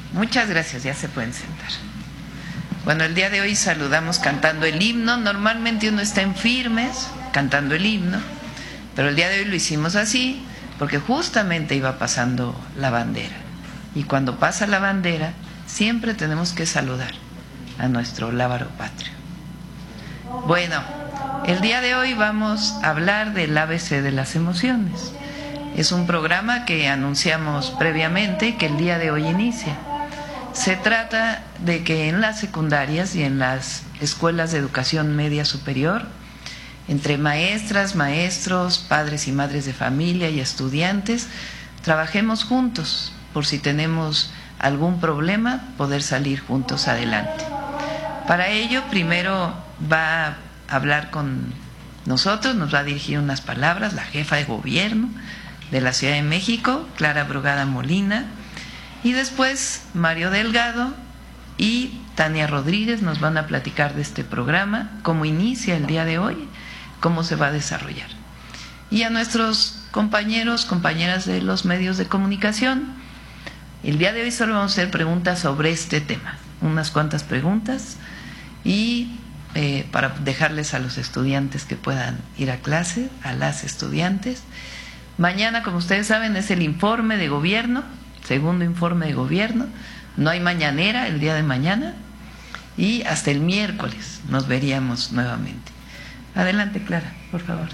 Muchas gracias, ya se pueden sentar. Bueno, el día de hoy saludamos cantando el himno. Normalmente uno está en firmes cantando el himno, pero el día de hoy lo hicimos así porque justamente iba pasando la bandera. Y cuando pasa la bandera, siempre tenemos que saludar a nuestro lábaro patrio. Bueno, el día de hoy vamos a hablar del ABC de las emociones. Es un programa que anunciamos previamente que el día de hoy inicia. Se trata de que en las secundarias y en las escuelas de educación media superior, entre maestras, maestros, padres y madres de familia y estudiantes, trabajemos juntos por si tenemos algún problema, poder salir juntos adelante. Para ello, primero va a hablar con nosotros, nos va a dirigir unas palabras la jefa de gobierno de la Ciudad de México, Clara Brugada Molina, y después Mario Delgado y Tania Rodríguez nos van a platicar de este programa, cómo inicia el día de hoy, cómo se va a desarrollar. Y a nuestros compañeros, compañeras de los medios de comunicación, el día de hoy solo vamos a hacer preguntas sobre este tema, unas cuantas preguntas, y para dejarles a los estudiantes que puedan ir a clase, a las estudiantes. Mañana, como ustedes saben, es el informe de gobierno, segundo informe de gobierno, no hay mañanera el día de mañana y hasta el miércoles nos veríamos nuevamente. Adelante, Clara, por favor.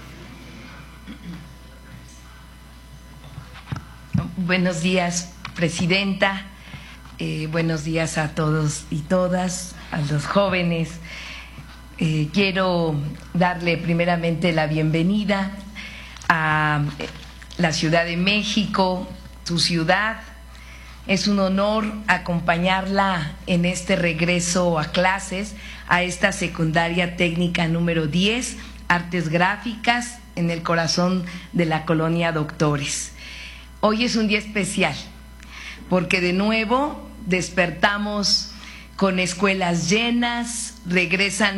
Buenos días, presidenta. Buenos días a todos y todas, a los jóvenes. Quiero darle primeramente la bienvenida a la Ciudad de México, su ciudad. Es un honor acompañarla en este regreso a clases a esta secundaria técnica número 10, Artes Gráficas, en el corazón de la colonia Doctores. Hoy es un día especial porque de nuevo despertamos con escuelas llenas, regresan